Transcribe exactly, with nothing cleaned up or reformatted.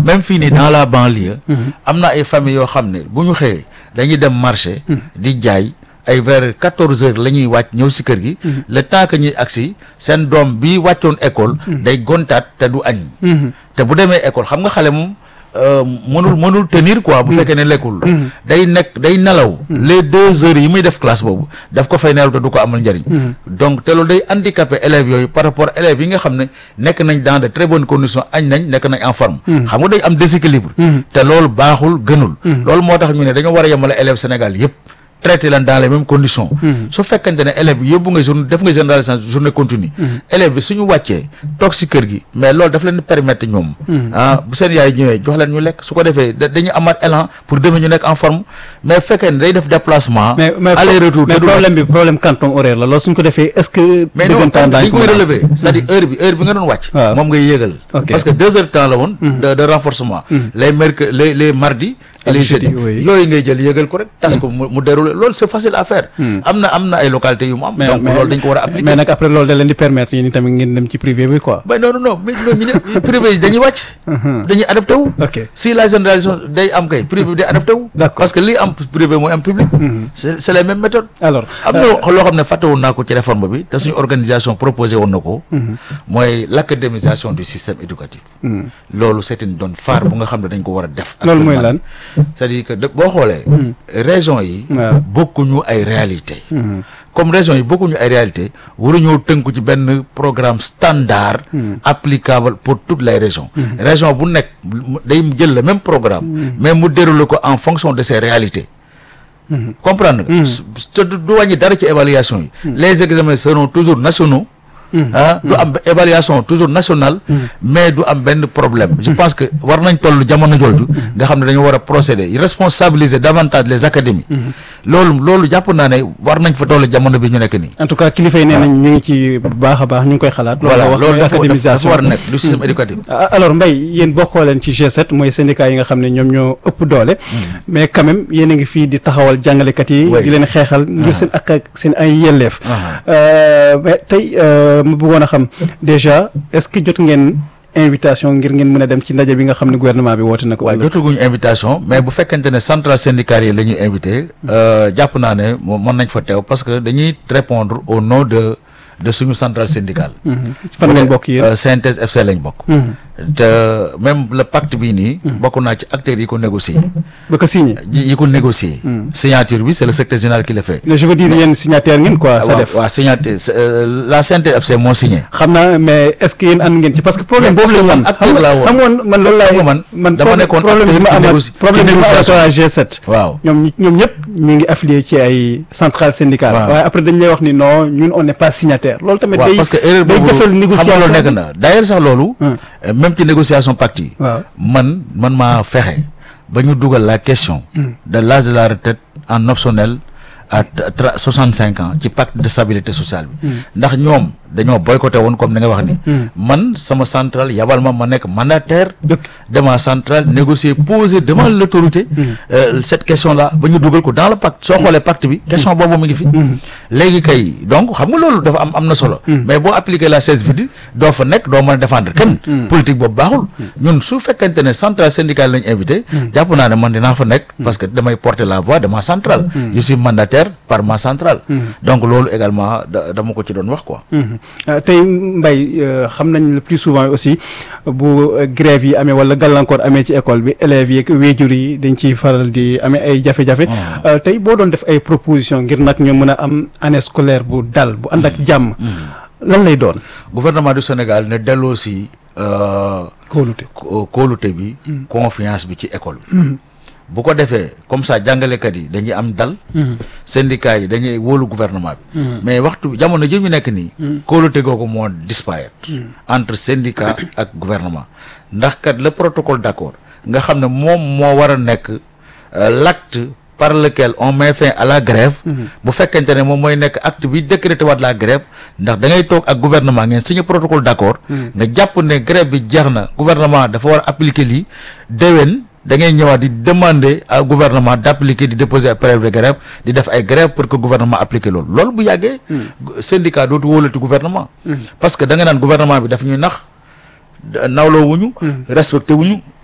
même fii nii dans la banlieue am na ay famille yoo xam ne bu ñu xëyee dañuy dem marché di jaay ay vers quatorze heures la ñuy wàcc ñëw si kër gi le temps que ñuy agsi seen doom bi wàccoon école day gontaat te du añ te bu demee école xam nga xale moom mënul mënul tenir quoi bu fekkee ne lekkul day nekk day nelaw les deux heures yi muy def classe boobu daf ko fay nelaw te du ko amal njëriñ donc te loolu day handicapé élèves yooyu par rapport élèves yi nga xam ne nekk nañ dans de très bonnes conditions añ nañ nekk nañ en forme xam nga day am déséquilibre te loolu baaxul gënul loolu moo tax ñu ne dañoo war a yemale élèves Sénégal yëpp traité leen dans les mêmes conditions su fekkente ne élève bi yóbbu nga journée def nga généralisation journée continue élève bi suñu wàccee toog si kër gi mais loolu daf leen permettre ñoom ah bu seen yaay ñëwee jox leen ñu lekk su ko defee dañuy amaat élan pour demain ñu nekk en forme mais fekkee ne day def déplacement aller retour mais problème bi problème quantum horaire la loolu suñ ko defee est-ce que mais non dañ koy relever c'est-à-dire heure bi heure bi nga doon wàcc moom ngay yéegal parce que deux heures de temps la woon de de renforcement les mercredi les les mardis et les jeudis yooyu ngay jël yéegal ko rek tas ko mu déroulé loolu c'est facile à faire am na am na ay localités yu mu am donc loolu dañ ko war a appliquer mais nag après loolu da leen di permettre yéen tamit ngeen dem ci privé bi quoi mais non non non mais privé yi dañuy wàcc dañuy adapté wu si la généralisation day am kay privé bi day adapté wu parce que lii am privé mooy am public c'est c'est les mêmes méthodes alors am na loo xam ne fàtte woon naa ko ci réforme bi te suñu organisation proposé woon na ko mooy l'académisation du système éducatif loolu c'est une donne phare bu nga xam ne dañ ko war a def loolu mooy lan c'est-à-dire que boo xoolee région yi bokkuñu ay réalité comme région yi bokkuñu ay réalité waruñoo tënku ci benn programme standard applicable pour toutes les régions région bu nekk day jël le même programme mais mu déroule ko en fonction de ses réalités comprendre nga te du wàññi dara ci évaluation yi les examens seront toujours nationaux ah du am évaluation toujours nationale mais du am benn problème je pense que war nañ toll jamono jooju nga xam ne dañoo war a procéder responsabiliser davantage les académies loolu loolu jàpp naa ne war nañ fa toll jamono bi ñu nekk nii en tout cas kilifa yi nee nañ ñu ngi ci bu baax a baax ñu ngi koy xalaat voilà loolu dafa académisation war a nekk du système éducatif alors Mbaye yéen bokkoo leen ci G sept mooy syndicat yi nga xam ne ñoom ñoo ëpp doole mais quand même yéen a ngi fii di taxawal jàngalekat yi di leen xeexal ngir seen ak ak seen ay yelleef mais tey ma bëggoon a xam déjà est-ce que jot ngeen invitation ngir ngeen mën a dem ci ndaje bi nga xam ne gouvernement bi woote na ko. waaw jotaguñu invitation mais bu fekkente ne centrale syndicale yi la ñuy invité jàpp naa ne mën nañ fa teew parce que dañuy répondre au nom de de suñu centrale syndicale. fan ngeen bokk yéen synthèse F C lañ bokk. te même le pacte bii nii. bokk naa ci acteurs yi ko négocier. ba ko signé. yi ko négocier. signature bi c'est le secrétaire général qui le fait. je veux dire yéen signataire ngeen quoi. ça def waaw waaw signature la synthèse F C moo signé. xam naa mais est-ce que yéen ànd ngeen ci parce que problème boobu la ñu am. acteur laa woon xam nga man loolu laay man man dama nekkoon problème bi ma amal problème bi ma amal G sept. waaw ñoom ñoom ñëpp ñu ngi affilié ci ay centrale syndicale. waaye après dañ lay wax ni non ñun on n'est pas signataire. loolu tamit day parce que erreur boobu day jëfal négociation xam nga loolu nekk na d'ailleurs sax loolu. même ci négociation pacte yi. waaw man man maa fexe ba ñu dugal la question. de l'âge de la retraite en optionnel à soixante cinq ans ci pacte de stabilité sociale bi. ndax ñoom dañoo boycotté woon comme ni nga wax ni. man sama centrale yabal ma ma nekk mandataire. de ma centrale négocier poser devant l'autorité. cette question là ba ñu dugal ko dans le pacte soo xoolee pacte bi question boobu mi ngi fi. léegi kay donc xam nga loolu dafa am am na solo. mais boo appliquer la chaise vide doo fa nekk doo mën a défendre kenn. politique boobu baaxul. ñun su fekkente ne centrale syndicale lañ invité. jàpp naa ne man dinaa fa nekk. parce que damay porter la voix de ma centrale. je suis mandataire par ma centrale. donc loolu également dama ko ci doon wax quoi. tey Mbaye xam nañ le plus souvent aussi bu grève yi amee wala gàllankoor amee ci école bi élèves yi ak waajur yi dañ ciy faral di amee ay jafe-jafe. tey boo doon def ay proposition ngir nag ñu mën a am année scolaire bu dal bu ànd ak jàmm. lan lay doon. gouvernement du Sénégal ne delloo si. kóolute kóolute bi. confiance bi ci école bi. bu ko defee comme ça jàngalekat yi dañuy am dal. syndicats yi dañuy wóolu gouvernement bi. mais waxtu jamono ji ñu nekk nii. kóolute googu moo disparaître. entre syndicat ak gouvernement ndax kat le protocole d'accord nga xam ne moom moo war a nekk l'acte par lequel on met fin à la grève. bu fekkente ne moom mooy nekk acte bi décrété waat la grève ndax da ngay toog ak gouvernement ngeen signé protocole d'accord. nga jàpp ne grève bi jeex na gouvernement dafa war a appliquer lii déwén. da ngay ñëwaat di demander au gouvernement d'appliquer di déposer ay préavis de grève di def ay grève pour que gouvernement appliquer loolu loolu bu yàggee. syndicat dootu wóolati gouvernement. parce que da nga naan gouvernement bi daf ñuy nax nawloo wuñu respecté wuñu